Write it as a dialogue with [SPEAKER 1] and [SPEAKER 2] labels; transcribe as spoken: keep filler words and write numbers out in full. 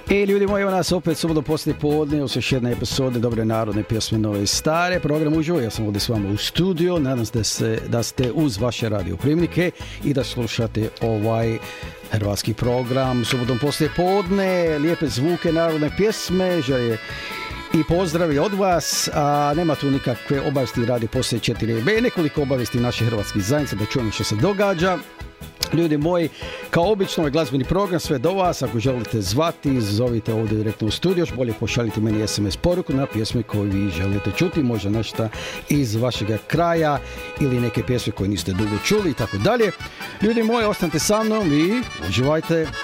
[SPEAKER 1] I ljudi moji, evo nas opet subotom poslije podne, uz još jedne epizode Dobre narodne pjesme, nove i stare. Program uživo, ja sam ovdje s vama u studiju. Nadam se da, se, da ste uz vaše radioprimnike i da slušate ovaj hrvatski program subotom poslije podne. Lijepe zvuke narodne pjesme, želje i pozdravi od vas, a nema tu nikakve obavijesti radi poslije četiri be, nekoliko obavijesti naše hrvatskih zajednice da čujemo što se događa. Ljudi moji, kao obično ovaj glazbeni program sve do vas, ako želite zvati, zovite ovdje direktno u studio, još bolje pošaljite meni es em es poruku na pjesme koju vi želite čuti, možda nešto iz vašeg kraja ili neke pjesme koje niste dugo čuli i tako dalje. Ljudi moji, ostanite sa mnom i uživajte.